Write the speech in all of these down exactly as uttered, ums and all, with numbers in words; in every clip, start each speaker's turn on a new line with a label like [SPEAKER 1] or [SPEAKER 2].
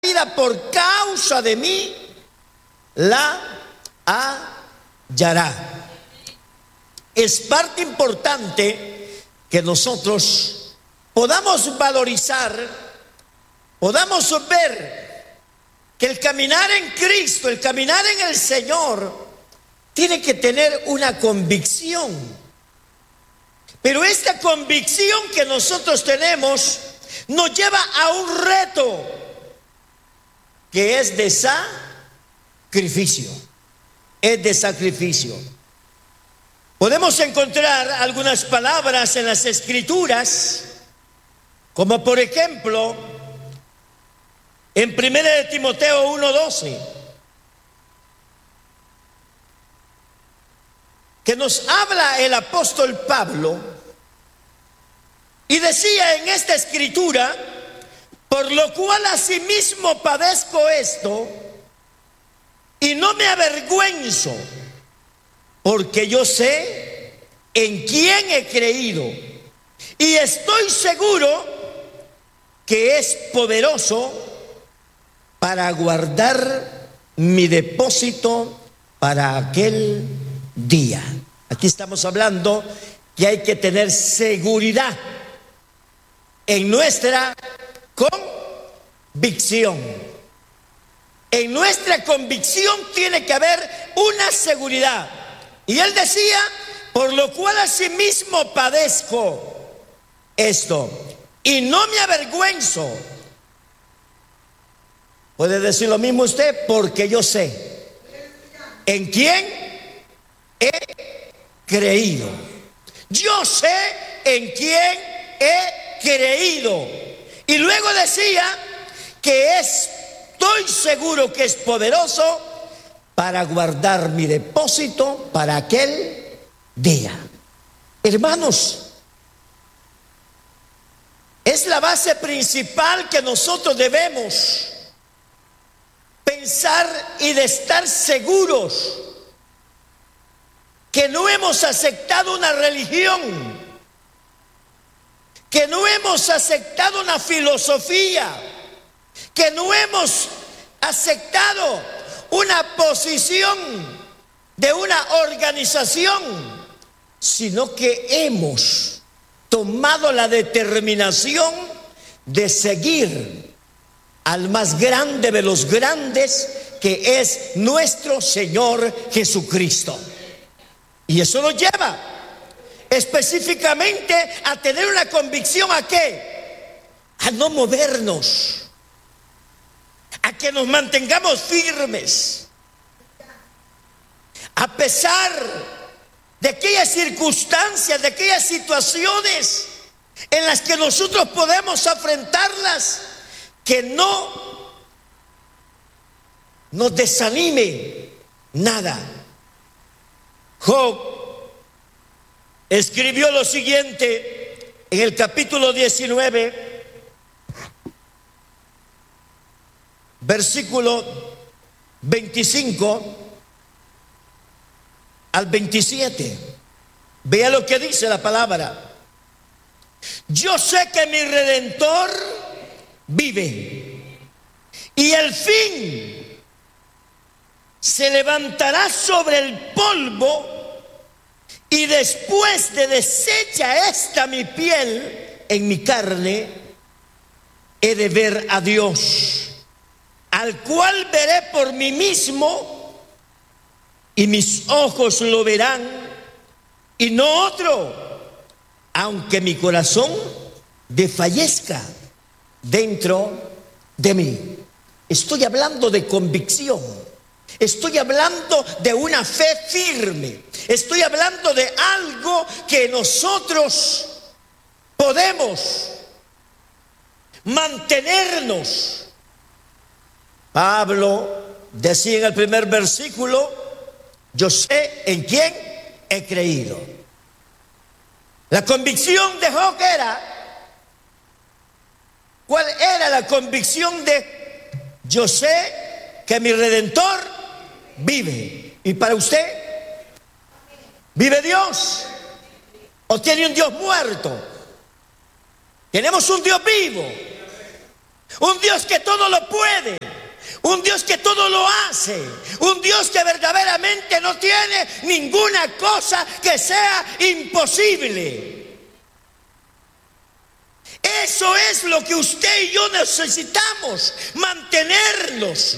[SPEAKER 1] vida por causa de mí, la hallará. Es parte importante que nosotros podamos valorizar, podamos ver que el caminar en Cristo, el caminar en el Señor, tiene que tener una convicción. Pero esta convicción que nosotros tenemos nos lleva a un reto que es de sacrificio. Es de sacrificio. Podemos encontrar algunas palabras en las Escrituras, como por ejemplo en primera de Timoteo uno doce, que nos habla el apóstol Pablo y decía en esta escritura: por lo cual asimismo padezco esto y no me avergüenzo, porque yo sé en quién he creído y estoy seguro que es poderoso para guardar mi depósito para aquel día. Aquí estamos hablando que hay que tener seguridad en nuestra convicción. En nuestra convicción tiene que haber una seguridad. Y él decía: por lo cual asimismo padezco esto y no me avergüenzo. ¿Puede decir lo mismo usted? Porque yo sé en quién he creído. Yo sé en quién he creído. Y luego decía que es, estoy seguro que es poderoso para guardar mi depósito para aquel día. Hermanos, es la base principal que nosotros debemos pensar y de estar seguros que no hemos aceptado una religión, que no hemos aceptado una filosofía, que no hemos aceptado una posición de una organización, sino que hemos tomado la determinación de seguir al más grande de los grandes, que es nuestro Señor Jesucristo. Y eso nos lleva específicamente a tener una convicción. ¿A qué? A no movernos, a que nos mantengamos firmes a pesar de aquellas circunstancias, de aquellas situaciones en las que nosotros podemos afrontarlas, que no nos desanime nada. Job escribió lo siguiente en el capítulo diecinueve, versículo veinticinco al veintisiete. Vea lo que dice la palabra. Yo sé que mi Redentor vive y el fin se levantará sobre el polvo, y después de deshecha esta mi piel, en mi carne he de ver a Dios, al cual veré por mí mismo, y mis ojos lo verán y no otro, aunque mi corazón desfallezca dentro de mí. Estoy hablando de convicción. Estoy hablando de una fe firme. Estoy hablando de algo que nosotros podemos mantenernos. Pablo decía en el primer versículo: yo sé en quién he creído. La convicción de Job era, ¿cuál era la convicción de yo sé que mi Redentor vive? ¿Y para usted? ¿Vive Dios? ¿O tiene un Dios muerto? Tenemos un Dios vivo. un Dios que todo lo puede, un Dios que todo lo hace, un Dios que verdaderamente no tiene ninguna cosa que sea imposible. Eso es lo que usted y yo necesitamos, mantenernos.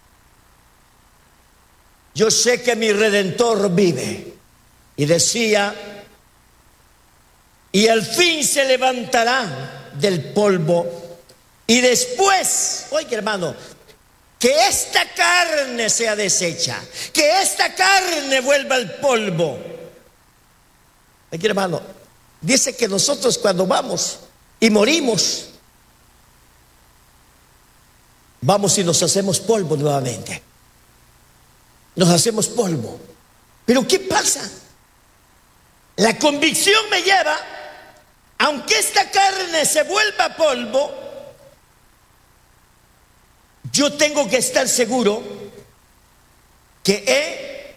[SPEAKER 1] Yo sé que mi Redentor vive. Y decía, y al fin se levantará del polvo. Y después, oiga hermano, que esta carne sea deshecha, que esta carne vuelva al polvo. Oiga hermano, dice que nosotros cuando vamos y morimos, vamos y nos hacemos polvo nuevamente. Nos hacemos polvo. Pero ¿qué pasa? La convicción me lleva, aunque esta carne se vuelva polvo, yo tengo que estar seguro que he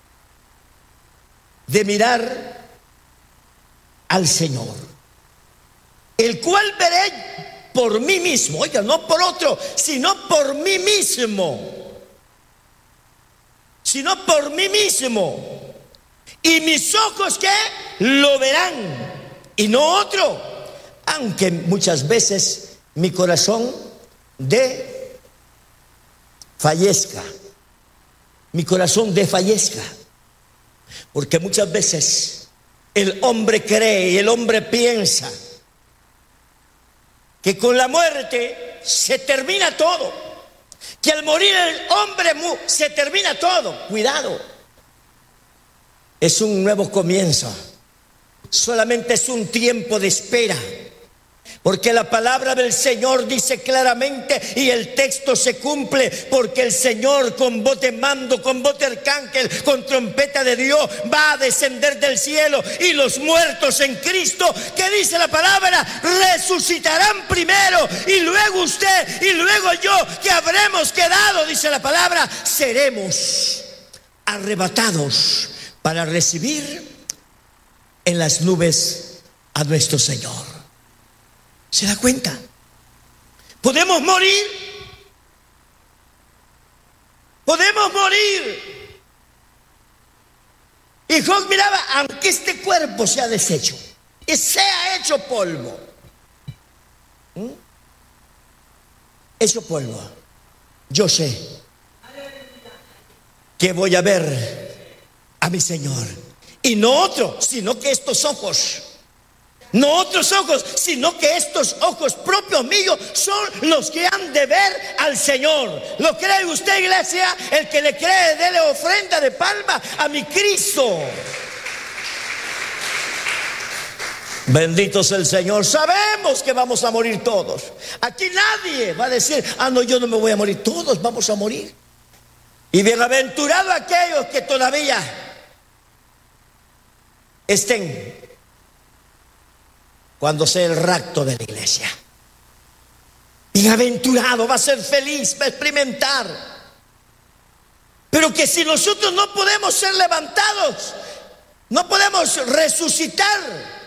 [SPEAKER 1] de mirar al Señor, el cual veré por mí mismo, oiga, no por otro, sino por mí mismo, sino por mí mismo. Y mis ojos, ¿qué? Lo verán, y no otro, aunque muchas veces mi corazón de fallezca, mi corazón desfallezca, porque muchas veces el hombre cree y el hombre piensa que con la muerte se termina todo, que al morir el hombre se termina todo. Cuidado, es un nuevo comienzo, solamente es un tiempo de espera, porque la palabra del Señor dice claramente, y el texto se cumple, porque el Señor con voz de mando, con voz de arcángel, con trompeta de Dios, va a descender del cielo, y los muertos en Cristo, que dice la palabra, resucitarán primero, y luego usted, y luego yo, que habremos quedado, dice la palabra, seremos arrebatados para recibir en las nubes a nuestro Señor. ¿Se da cuenta? Podemos morir. Podemos morir. Y Job miraba, aunque este cuerpo sea deshecho y sea hecho polvo, ¿Mm? hecho polvo, yo sé que voy a ver a mi Señor, y no otro, sino que estos ojos, no otros ojos, sino que estos ojos propios míos son los que han de ver al Señor. ¿Lo cree usted, iglesia? El que le cree, dele ofrenda de palma a mi Cristo. Bendito sea el Señor. Sabemos que vamos a morir todos. Aquí nadie va a decir, ah no, yo no me voy a morir. Todos vamos a morir. Y bienaventurados aquellos que todavía estén cuando sea el rapto de la iglesia. Bienaventurado, va a ser feliz, va a experimentar. Pero que si nosotros no podemos ser levantados, no podemos resucitar,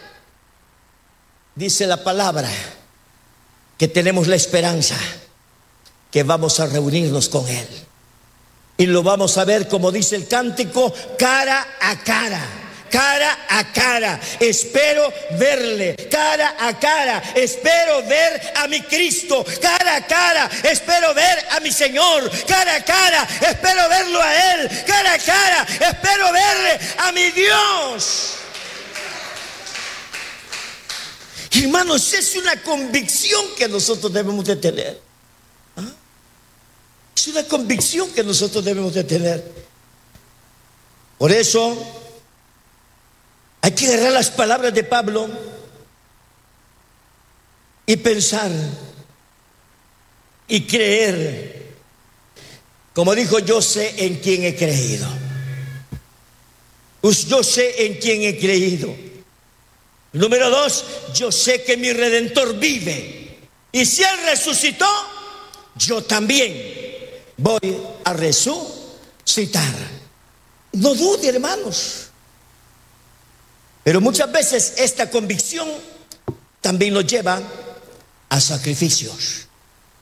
[SPEAKER 1] dice la palabra que tenemos la esperanza que vamos a reunirnos con Él. Y lo vamos a ver, como dice el cántico, cara a cara. Cara a cara, espero verle. Cara a cara, espero ver a mi Cristo. Cara a cara, espero ver a mi Señor. Cara a cara, espero verlo a Él. Cara a cara, espero verle a mi Dios. Hermanos, es una convicción que nosotros debemos de tener. ¿Ah? Es una convicción que nosotros debemos de tener. Por eso hay que agarrar las palabras de Pablo y pensar y creer. Como dijo, yo sé en quién he creído. Pues yo sé en quién he creído. Número dos, yo sé que mi Redentor vive. Y si Él resucitó, yo también voy a resucitar. No dude, hermanos. Pero muchas veces esta convicción también nos lleva a sacrificios.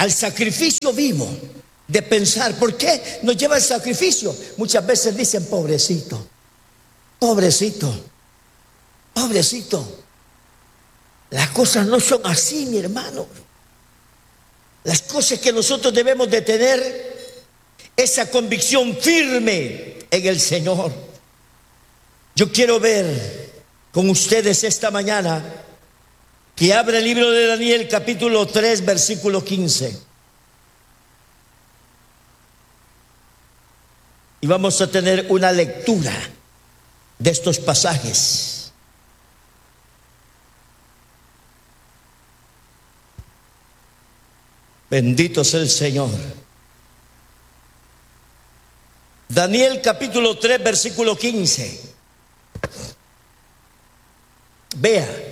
[SPEAKER 1] al sacrificio vivo de pensar. ¿Por qué nos lleva al sacrificio? Muchas veces dicen, pobrecito, pobrecito, pobrecito. Las cosas no son así, mi hermano. Las cosas que nosotros debemos de tener, esa convicción firme en el Señor. Yo quiero ver con ustedes esta mañana que abra el libro de Daniel capítulo tres versículo quince. Y vamos a tener una lectura de estos pasajes. Bendito sea el Señor. Daniel capítulo tres versículo quince. Vea.